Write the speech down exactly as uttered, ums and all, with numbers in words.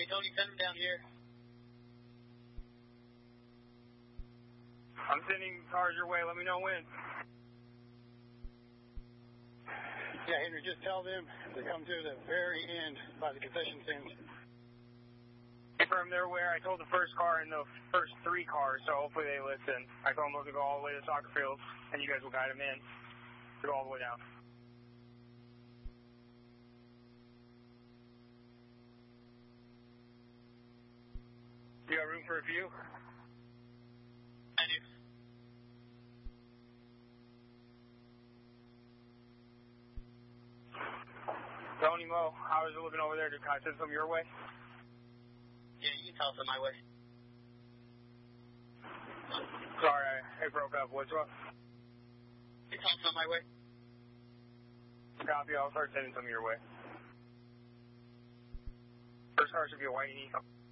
Hey, Tony, send him down here. I'm sending cars your way. Let me know when. Yeah, Henry, just tell them to come to the very end by the concession stands. Confirm they're aware. I told the first car and the first three cars, so hopefully they listen. I told them to go all the way to the soccer field, and you guys will guide them in to go all the way down. You got room for a few? I do. Tony, Mo, how is it living over there? Can I send some your way? Yeah, you can tell us on my way. Sorry, I, I broke up. What's up? You can tell us on my way. Copy. I'll start sending some your way. First car should be a white Eco.